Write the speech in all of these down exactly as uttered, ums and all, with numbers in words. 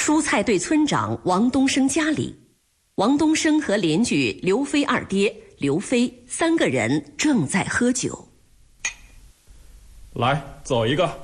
蔬菜队村长王东升家里，王东升和邻居刘飞二爹刘飞三个人正在喝酒。 来，走一个。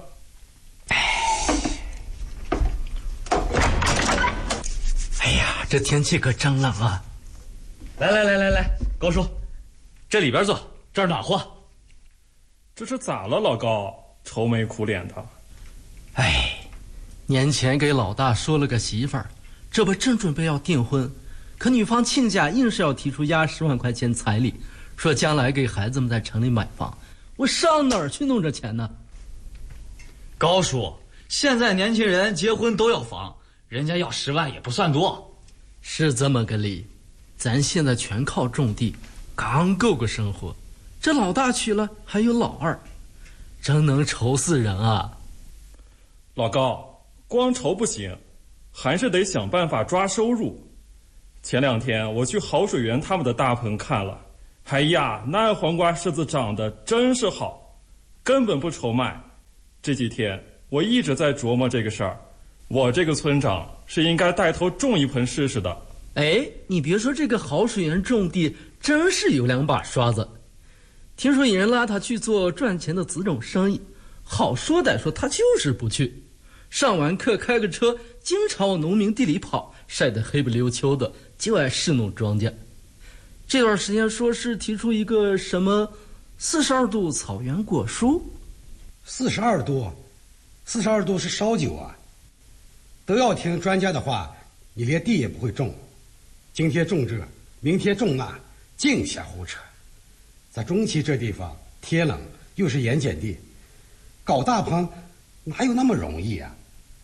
哎呀，这天气可真冷啊！ 来来来来来，高叔，这里边坐，这儿暖和。 这是咋了，老高？愁眉苦脸的。 哎，年前给老大说了个媳妇儿，这不正准备要订婚，可女方亲家硬是要提出压十万块钱彩礼，说将来给孩子们在城里买房。我上哪儿去弄这钱呢？ 高叔，现在年轻人结婚都要房，人家要十万也不算多。 是这么个理，咱现在全靠种地，刚够个生活。这老大娶了，还有老二，真能愁死人啊！ 老高，光愁不行，还是得想办法抓收入。前两天我去好水园他们的大棚看了，哎呀，那黄瓜柿子长得真是好，根本不愁卖。这几天我一直在琢磨这个事儿，我这个村长是应该带头种一盆试试的。 哎，你别说，这个好水园种地真是有两把刷子。听说有人拉他去做赚钱的子种生意，好说歹说他就是不去。上完课开个车，经常往农民地里跑，晒得黑不溜秋的，就爱侍弄庄稼。这段时间说是提出一个什么四十二度草原果蔬。 四十二度，四十二度是烧酒啊！都要听专家的话，你连地也不会种。今天种这，明天种那，净瞎胡扯。在中旗这地方，天冷又是盐碱地，搞大棚哪有那么容易啊？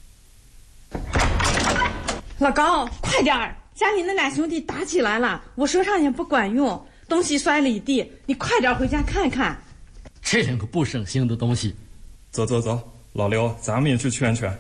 老高，快点儿！家里那俩兄弟打起来了，我说上也不管用，东西摔了一地，你快点回家看看。 这两个不省心的东西。 走走走，老刘，咱们也去劝劝。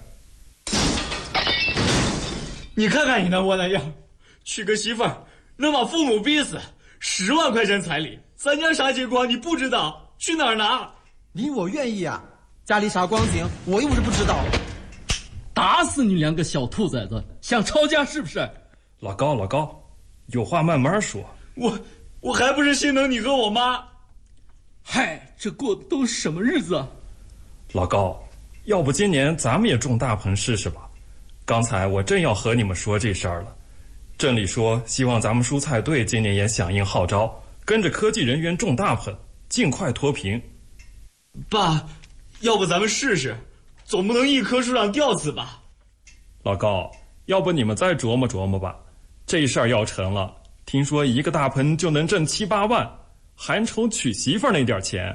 你看看你那窝囊样，娶个媳妇儿能把父母逼死，十万块钱彩礼，咱家啥情况你不知道，去哪儿拿？ 你我愿意啊，家里啥光景我又不是不知道。 打死你两个小兔崽子，想抄家是不是？ 老高老高，有话慢慢说。 我我还不是心疼你和我妈。 嗨，这过的都是什么日子啊？ 老高，要不今年咱们也种大棚试试吧？刚才我正要和你们说这事儿了。镇里说希望咱们蔬菜队今年也响应号召，跟着科技人员种大棚，尽快脱贫。 爸，要不咱们试试，总不能一棵树上吊死吧？ 老高，要不你们再琢磨琢磨吧。这事儿要成了，听说一个大棚就能挣七八万，还愁娶媳妇儿那点钱。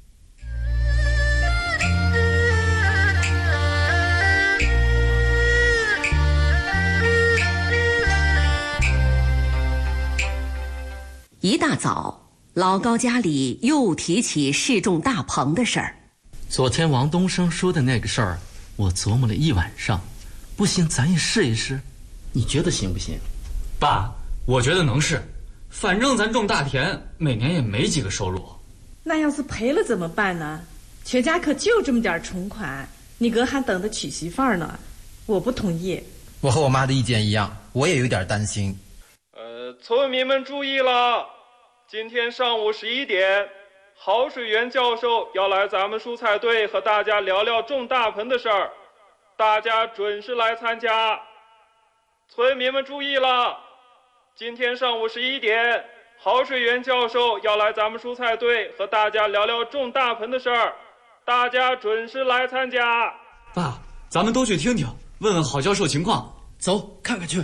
一大早，老高家里又提起试种大棚的事儿。 昨天王东升说的那个事儿，我琢磨了一晚上。不行，咱也试一试，你觉得行不行？ 爸，我觉得能试，反正咱种大田，每年也没几个收入。 那要是赔了怎么办呢？全家可就这么点存款，你哥还等着娶媳妇儿呢。我不同意。 我和我妈的意见一样，我也有点担心。 呃，村民们注意了，今天上午十一点，郝水源教授要来咱们蔬菜队和大家聊聊种大棚的事儿，大家准时来参加。村民们注意了，今天上午十一点，郝水源教授要来咱们蔬菜队和大家聊聊种大棚的事儿，大家准时来参加。 爸，咱们都去听听，问问郝教授情况。 走，看看去。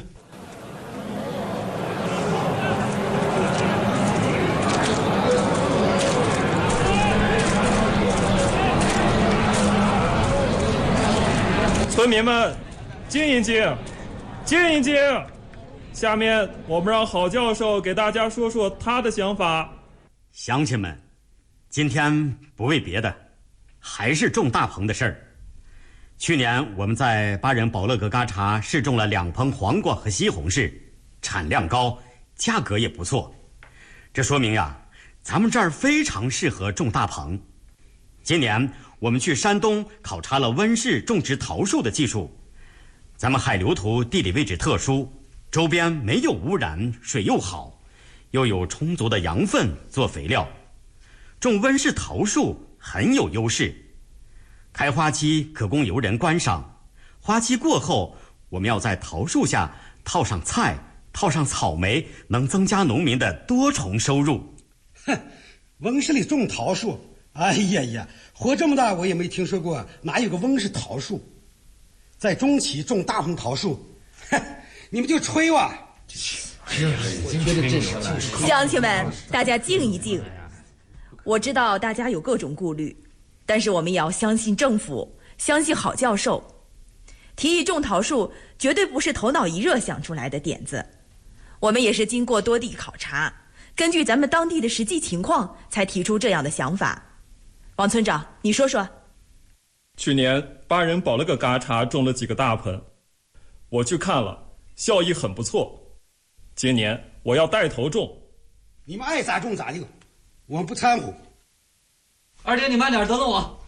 村民们，静一静，静一静。下面我们让郝教授给大家说说他的想法。 乡亲们，今天不为别的，还是种大棚的事儿。去年我们在巴人保乐格嘎查试种了两棚黄瓜和西红柿，产量高，价格也不错。这说明呀，咱们这儿非常适合种大棚。今年我们去山东考察了温室种植桃树的技术， 咱们海流图地理位置特殊，周边没有污染，水又好，又有充足的养分做肥料，种温室桃树很有优势。开花期可供游人观赏，花期过后，我们要在桃树下套上菜，套上草莓，能增加农民的多重收入。 哼，温室里种桃树，哎呀呀，活这么大我也没听说过哪有个温室桃树。在中期种大红桃树，哼，你们就吹哇！ 乡亲们，大家静一静。我知道大家有各种顾虑，但是我们也要相信政府，相信郝教授。提议种桃树绝对不是头脑一热想出来的点子，我们也是经过多地考察，根据咱们当地的实际情况才提出这样的想法。王村长，你说说。 去年八人保了个嘎查种了几个大棚，我去看了，效益很不错。今年我要带头种。 你们爱咋种咋地，我们不掺和。 二姐，你慢点，等等我。